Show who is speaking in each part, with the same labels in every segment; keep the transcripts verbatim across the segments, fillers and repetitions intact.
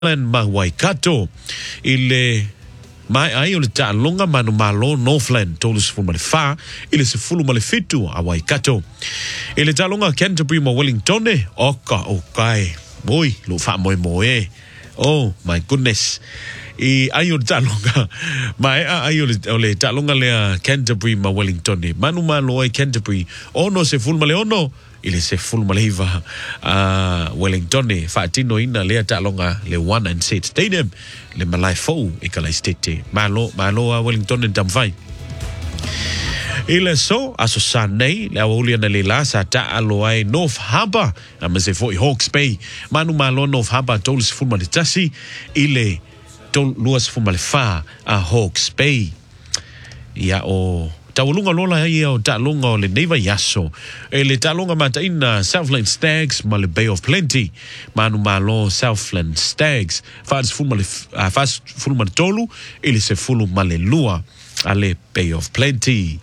Speaker 1: ma Waikato ile mai ai o le ta'aloga manu malo Northland tolu sefulu ma le fa i le sefulu ma le fitu a Waikato i le ta'aloga Canterbury ma Wellington oka o kai moi lo fa moi moi oh my goodness i ai o le ta'aloga mai ai o le o le ta'aloga le Canterbury ma Wellington manu malo ai Canterbury ono sefulu ma le ono ile se full maleva uh, Wellington fatino ina le ta'aloga le one and set stadium le malai fo i kala stete malo malo uh, Wellington en tamfai ile so aso sanei le awulia na le la sa ta'alo ai North Harbour na se fo i Hawke's Bay manu malo North Harbour tolu se full malitasi ile tol luas full malefa a Hawke's Bay ya o Tawalunga lola ia o ta'alonga o le neiva yaso. E le ta'alonga mata ina Southland Stags ma le Bay of Plenty. Manu malo Southland Stags. Fas fulu ma le uh, fas fulu ma le tolu ili se fulu ma le lua a le Bay of Plenty.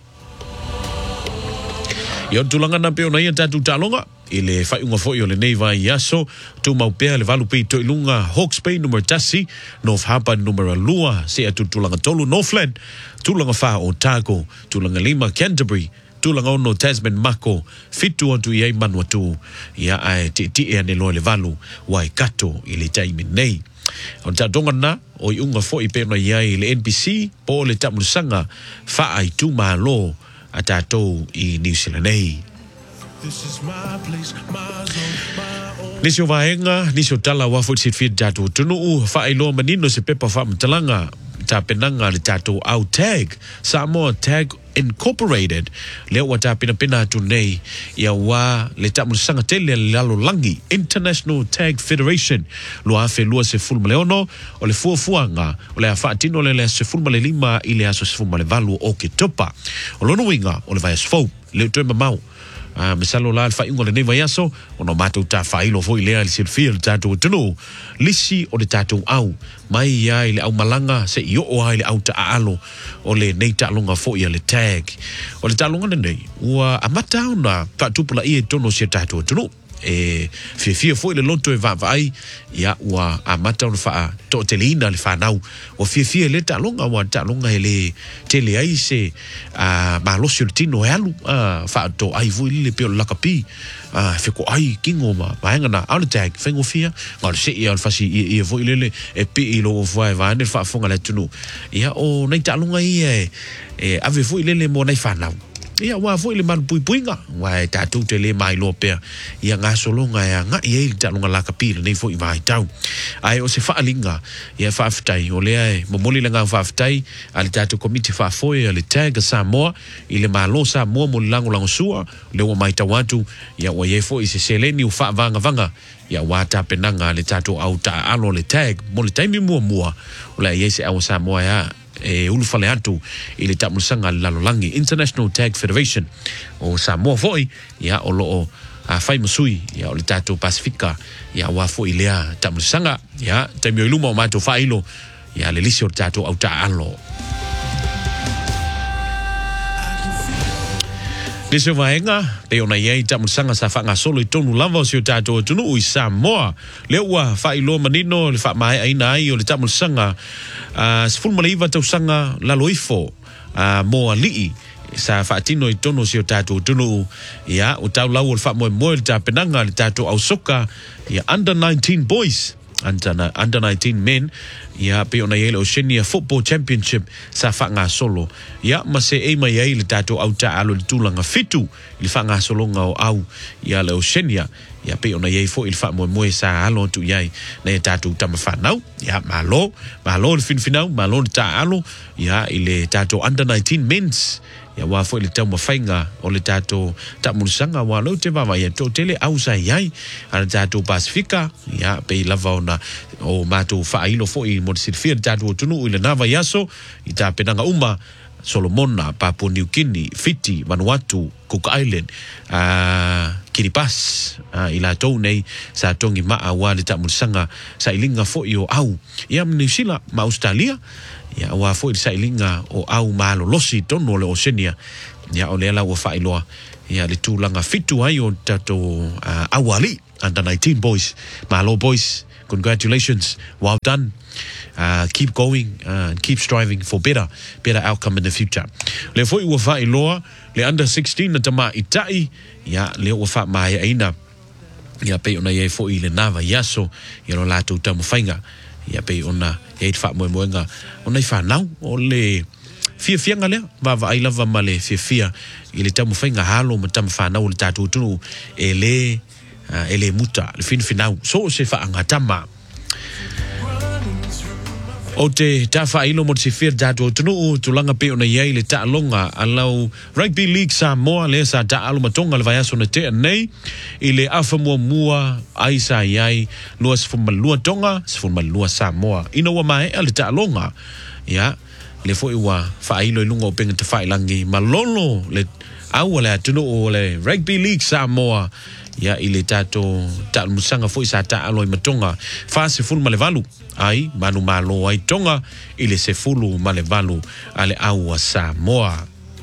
Speaker 1: Ia tulanga na peo na ia tatu ta'alonga. Ile fai unga foi o le neiva yaso tu maupea le valu pei to ilunga Hawke's Bay numero tasi North Harbour numero lua se atu tulanga tolu Northland tulanga fa Otago tulanga lima Canterbury tulanga ono Tasman Mako fitu atu iai manuatu ia ai ti ti e ne lo le valu Waikato ile taimi nei o tatonga na o unga foi pe na iai le N B C po le tamusanga fa ai tu malo atato i New Zealand nei. This is my place, my zone, my own. Nisio vaenga, nisio tala wafu sitfit tatu. Tunu fa ilo manino se pepa fa mtalanga ta penanga le tatu au tag. Samoa Tag Incorporated. Leo wata pina pina tunei ya wa le tamu sanga tele lalo langi International Tag Federation. Lua afe lua se fulma leono o le fua fuanga o le afa tino le se fulma le lima ile aso se fulma le valu o ke topa. O lono winga o le vai asfo le tuema mau. Uh, misalo la alfa ingo le neva yaso ono matou ta failo foi lea le silfia le tatou tunu lisi o le tatou au mai ia ile au malanga se io o ai le au ta alo o le nei ta'alonga foi le tag o le ta'alonga nei ua amata ona patupula i tono se tatou tunu e fie fie foi le loto e va vai ia ua amata ona fa to telina le fa nau o fie fie le ta'alonga wa ta'alonga ele tele ai se a malosi le tino e alu a fa to ai voi le pe la kapi a fe ko ai kingo ma vaenga na au tag fengo fia ngal se ia fa si ia voi le e pe i lo vai va ne fa fonga le tunu ia o nei ta'alonga i e ave voi le le mo nei fa nau ia wa foi le man pui puinga wa ta tu te le mai lo pe ia nga solonga ia nga ia ta longa la kapila nei foi vai tau ai o se fa linga ia fa ftai o le ai momoli lenga fa ftai al tatu committee fa foi le tag Samoa ile malo Samoa mo lango lango sua le o mai tawatu ia wa ia foi se seleni u fa vanga vanga ia wa ta penanga le tatu au ta alo le tag mo le taimi mua mua o le ia se au Samoa ia e ulu fale atu i le tamusanga lalolangi International Tag Federation o Samoa foi ia o loo a fai masui ia o le tatou Pasifika ia wa foi lea tamusanga ia taimio iluma o matou failo ia le lisi o le tatou au ta alo Nisio vaenga, pe ona iei tamusanga sa whanga solo i tonu lava o si o tātou tunu ui Samoa. Leo ua whailo manino le wha mai aina ai o le tamusanga. Uh, Sifun malaiva tausanga laloifo uh, moa lii. Sa whaatino i tonu si o tātou tunu. Ia, o tau lau o le wha moe moe le tāpenanga le tātou au soka. Ia, under nineteen boys. Under, under nineteen men ia pe ona yele Oceania Football Championship sa whanga solo ia ma se e mai ai le tatou au ta alo le tūlanga fitu i le whanga solo ngau au ia le Oceania ia pe ona yei fo i le wha moe moe sa alo tu iai na e tatou tama whanau ia malo malo le finfinau malo le ta alo ia i le tatou under nineteen men's ia wa fo le tau mawhainga o le tatou ta mulusanga wa lau te wawa ia tō tele au sa iai a le tatou Pasifika ia pe i lava ona o matou whailo fo i mo le sirfia le tatou tunu i le nawa yaso i ta penanga uma Solomona, Papua New Guinea, Fiji, Vanuatu, Cook Island, uh, Kiribati, uh, i la tau nei sa tongi maa wa le tamusanga sa ilinga fo i o au ia New Zealand ma Australia ia wa fo i sa ilinga o au malo losi tono le Oceania ia o le ala wa whailoa ia le tūlanga fitu ai o tato uh, awali under nineteen boys malo boys congratulations, well done. Uh, keep going uh, and keep striving for better, better outcome in the future. Le foi ua fa iloa, le under sixteen na tama itai, ya le ua fa mai aina. Ya pe ona ye foi le nava yaso, ya lo lato tamu fainga. Ya pe ona ye fa mo moenga, ona fa nau o le fia fia ngale, va va ai lava male fia fia, ile tamu fainga halo ma tamu fa nau le tatu tunu ele uh, ele muta, le fin finau. So se fa angatama. O te tafa ilo mo te fir datu tunu tulanga pe ona yai le ta longa alau Rugby League Samoa le sa ta alu matonga le vaiaso na te nei ile afa mua mua aisa yai lua sfuma lua tonga sfuma lua Samoa ina wa mai le ta longa ya le fo iwa fa ilo lunga o penga te fa ilangi malolo le au le tunu o le Rugby League Samoa ya ile tato ta musanga fo isa ta alo matonga fa se fulu malevalu ai manu malo ai tonga ile se fulu malevalu ale au Samoa.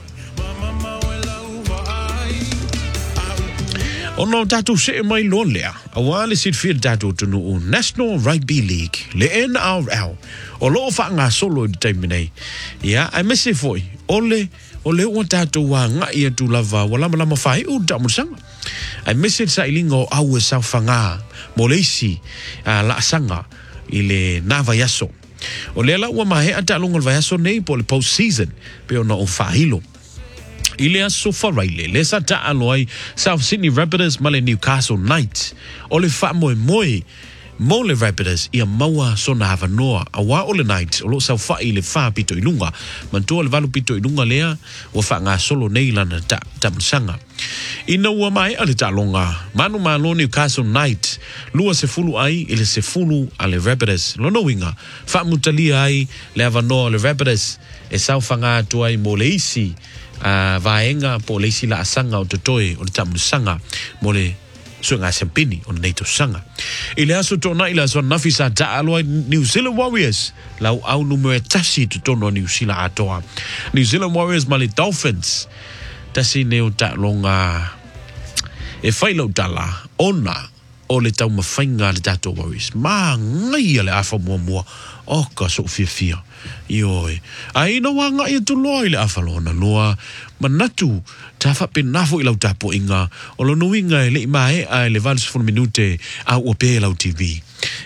Speaker 1: Ono tato se mai lonlea awale sit fir tato tunu o National Rugby League le N R L o lo fa nga solo de terminate ya ai mese foi ole ole o tato wa nga ia tu lava wala mala fai u da musanga ai mese sa ilingo au sa fanga molesi la sanga ile nava yaso o le la wa mai ata longo vayaso nei po le post season pe ona o fahilo ile aso faraile le sa ta aloi South Sydney Rabbitohs male Newcastle Knights o le fa moi moi mo le Rabbitohs ia maua sona hava noa awa o le Knights o lo sa fa ile fa pito ilunga mantua le valu pito ilunga lea o fa nga solo nei lana ta ta msanga ina ua mai ale ta longa manu malo Newcastle Knights lua se fulu ai ile se fulu ale Rabbitohs lono winga fa mutalia ai le hava noa le Rabbitohs e sau fanga tu ai mo le isi Uh, vaenga po le sila asanga o totoe o le tamu sanga mo le suenga sempini o le neito sanga ile aso tona ile aso nafisa ta aloa New Zealand Warriors lau au numero tasi to tono New Zealand atoa New Zealand Warriors ma le Dolphins tasi neo ta longa e whailau tala ona o le tau mawhainga le tato Warriors ma ngai le afa mua mua o ka so fia fia ioi ai no wanga i tu loa ile afa lona loa manatu ta fa penafo i lau tapo inga o lo nuinga le mai ai le vals for minute a o pe lau T V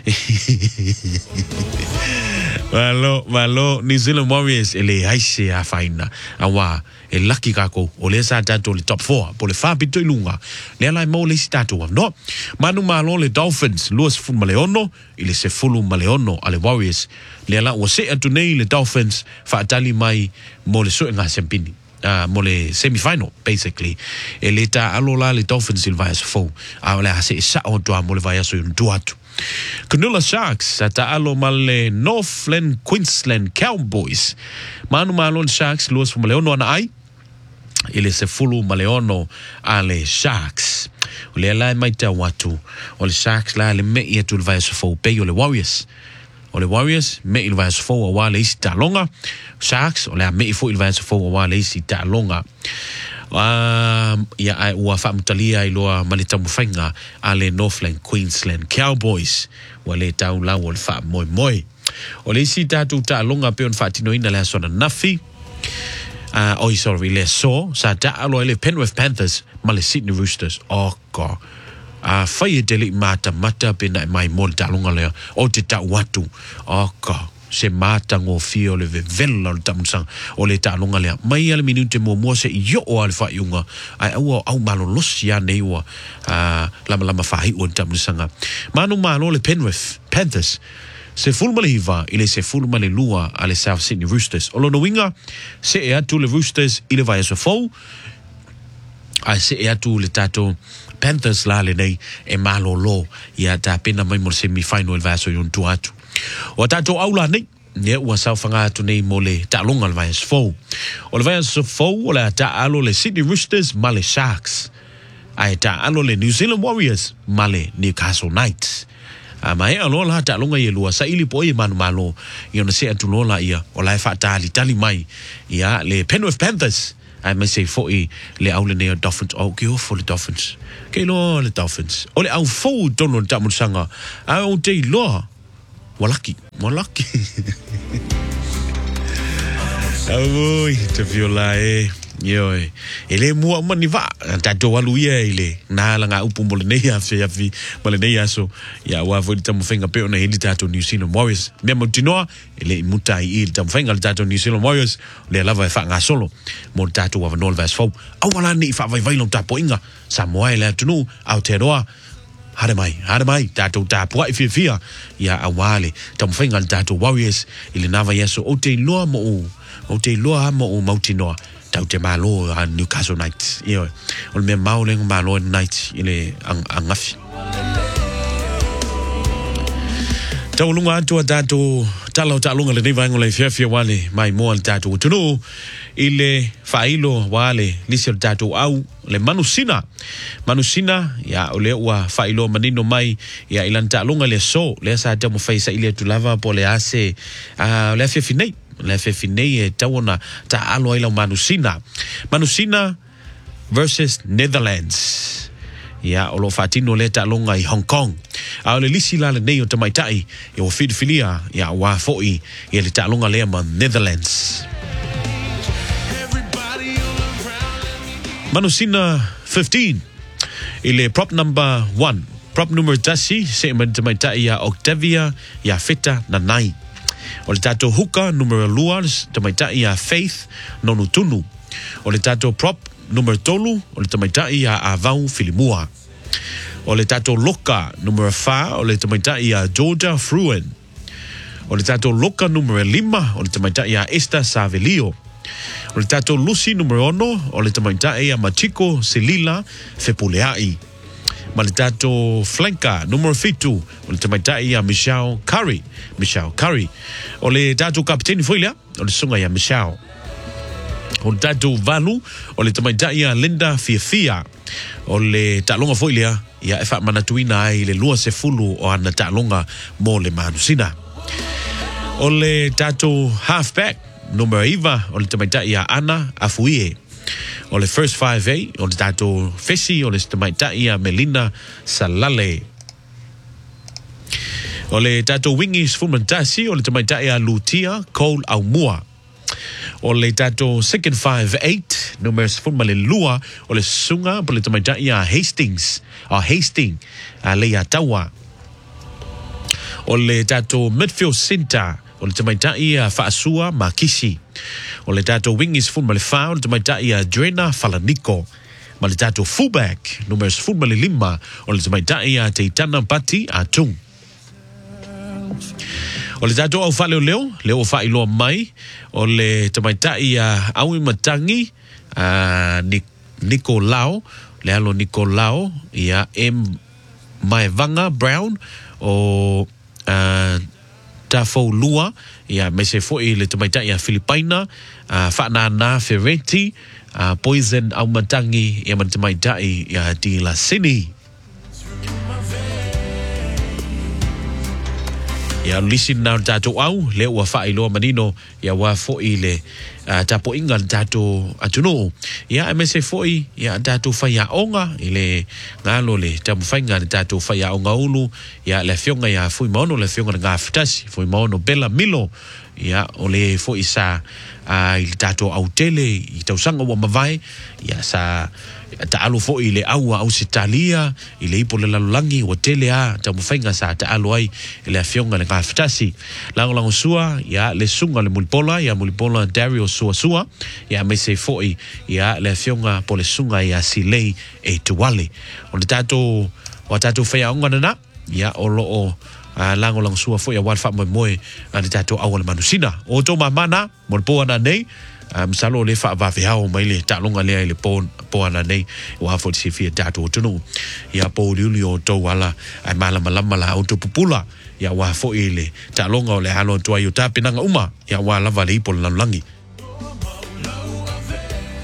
Speaker 1: malo malo New Zealand Warriors ele haise a faina awa e lucky kako o le sa tato le top four po le fa pito ilunga le lai mo le stato no manu malo le Dolphins luas fu maleono ile se fulu maleono ale Warriors le la o se atu nei le Dolphins fa tali mai mo le so nga sempini uh, mo le semi-final basically e le ta alola le Dolphins il vai fo a le ha se sa o to mo le vai so un tuatu Canula Sharks ata alo male Northland Queensland Cowboys manu malo Sharks luas fu maleono na ai ile se fulu maleono ale Sharks o le la mai ta watu o le Sharks la le me ia tu le vai so fo pe o le Warriors o le Warriors me il vai so fo wa le isi ta longa Sharks o le me fo il vai so fo wa le isi ta longa Um, ya ai ua fa mutalia i loa malita mufainga ale Northland Queensland Cowboys wale tau la wal fa moi moi o le isi tatu ta longa pe on fa tino ina le sona nafi uh, oi sorry le so sa ta alo le Penrith Panthers male Sydney Roosters o ko a fai deli mata mata pe na mai mol ta longa le o te ta watu o ko se mata ngo fio le vevela le tamusang o le talonga le mai ale minute mo mo se yo o al fa yunga ai au au malo losia nei wa a lama lama fahi o tamusanga manu malo le Penrith Panthers se fulma le hiva ile se fulma le lua ale South Sydney Roosters o lo no winga se e atu le Roosters ile vai so fo ai se e atu le tato Panthers la le nei e malo lo ia ta pena mai mo semi final vai so yon tu atu o tato aula nei ne ua sau fanga atu nei mo le ta longa le vai so fo o le vai so fo o le ta alo le Sydney Roosters ma le Sharks ai ta alo le New Zealand Warriors ma le Newcastle Knights a mai alo la ta longa ye lua sa ili po ye manu malo i ona se atu lola ia o la fa tali tali mai ia le Penrith Panthers ai mai se foi le au le ne Dolphins o ke o for le Dolphins ke lo le Dolphins o le au fo tono tamu sanga au te lo walaki walaki oi te viola e yo ele mua mani va tato walu ye ile na la nga upu mole nei afse ya fi mole nei aso ya wa vo tamu fenga pe ona hili tato New Zealand Warriors me mutinoa ele mutai il tamu fenga tato New Zealand Warriors le lava fa nga solo mo tato wa nol vas fo awala ni fa vai vai lo tapo inga Samoa le tunu au te roa hare mai hare mai tato tapo ai fia ya awale tamu fenga tato Warriors ile nava yeso o te loa mo o te loa mo o mautinoa tau te malo a Newcastle Knights iyo o me mauleng malo Knights ile ang angafi tau lunga atu tato talo talunga le niva ngole fia fia wale mai mo tato tunu ile failo wale lisio tato au le manusina manusina ya ole wa failo manino mai ya ilan talunga le so le sa te mo faisa ile tulava pole ase a le fia finei le fefine e tawana ta alo ila manusina manusina versus Netherlands ya olo fatino le ta longa i Hong Kong a le lisi la le nei o tamaitai e o filia ya wa foi e le ta longa le ma Netherlands manusina fifteen ile prop number one prop number tasi se ma tamaitai ya Octavia ya feta na nai o le tato huka numero luas tamaitai a Faith nonu tunu o le tato prop numero tolu o le tamaitai a Avau Filimua o le tato loka numero fa o le tamaitai a Georgia Fruen o le tato loka numero lima o le tamaitai a Esther Savelio o le tato lusi numero ono o le tamaitai a Machiko Selila Fepuleai ma le tato flanka numero fitu o le tamaitai a Michelle Curry Michelle Curry o le tato kapiteni foilia o le sunga ya Michelle o le tato valu o le tamaitai a Linda Fiafia o le talonga foilia ya efa manatuina ai le lua se fulu o ana talonga mo le manusina o le tato halfback numero iva o le tamaitai a Ana Afuie o le first five A o le tato fesi o le tamaitai a Melina Salale o le tato wingis fumantasi o le tamaitai a Lutia Cole Aumua o le tato second five eight numbers fumale lua o le sunga o le tamaitai a Hastings a Hastings a Leia Tawa o le tato midfield center o le tamaitai a Faasua Makisi o le tato wingis fumale fa o le tamaitai a Drena Falaniko ma le tato fullback numbers fumale lima o le tamaitai a Teitana Pati a Tung o le tato au fale o leo leo fa ilo mai o le tamaitai a Aui Matangi a Nicolao le alo Nicolao ia M Maevanga Brown o uh, Tafo Lua ia mese foi le tamaitai a Filipina a Fanana Ferretti a Poison au Matangi ia tamaitai ia Di La Sini ya lisin na tato au le wa fa ilo manino ya wa fo ile uh, tapo inga tato atuno ya mse fo ya tato fa ya onga ile ngalo le tapo fa inga tato fa ya onga ulu ya le fionga ya fo mono le fionga nga ftasi fo mono bella milo ya ole fo isa a uh, il tato autele i tausanga wa mavai ya sa ta alu fo ile au au sitalia ile ipo le lalangi o tele a ta mufenga sa ta alu ai ile fionga le ngaftasi lango lango sua ya le sunga le mulpola ya mulpola Dario sua sua ya mese fo ya le fionga po le sunga ya silei e tuwale o le tato o tato fea onga na ya o lo o Uh, lango lang sua fo ya walfa mo mo ani tato awal manusina o to mamana mo po ana nei um salo le fa va vea o mai le ta longa le le po po ana nei wa fo si fi tato tunu ya po liulio to wala ai mala mala mala o to pupula ya wa fo ile ta longa o le halo to ayu tapinanga uma ya wa lava le ipo langi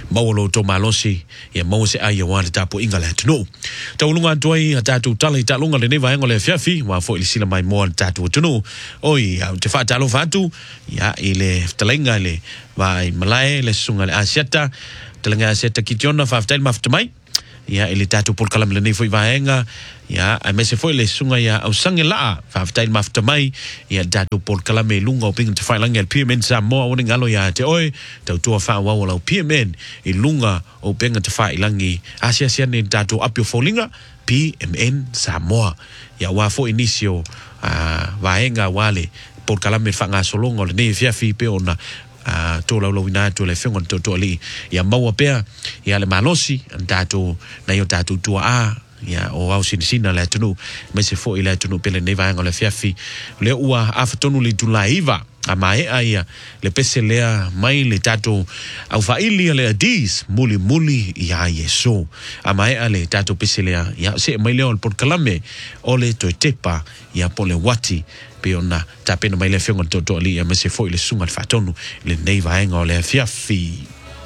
Speaker 1: maulo to malosi ya mose ai wa le tapo inga le tunu taulunga toi tatu tala talunga le neva ngole fiafi wa fo ilisila mai mo tatu tunu oi te fa talo fatu ya ile talenga le vai malai le sunga le asiata talenga asiata kitiona fa ftel maftamai ya ile tatu por kalam le nevo vaenga ya a mese foi le sunga ya au sangela fa ftel maftamai ya tatu por kalam lunga oping te fa langa el piemen sa mo woni ngalo ya te oi tau to fa wa wala piemen i lunga oping te fa ilangi asia sia ne tatu apio folinga P M N Samoa ya wa fo inicio a vaenga wale por kalam me fa nga solongo le ne fiafi pe ona Uh, to la lowina to le fengon to to li ya maua pea ya le malosi antato na yo tatu tua a ya o au sin sina le tunu me se fo ile tunu pele neva ngole fiafi le ua aftonu li tulaiva amae ai le pese lea mai le tatu au faili le dis muli muli ya yeso amae ale tatu pese lea ya se mai le por kalame ole to tepa ya pole wati peona tapena mai le fengon to to li ya me se fo ile sunga fatonu le neva ngole fiafi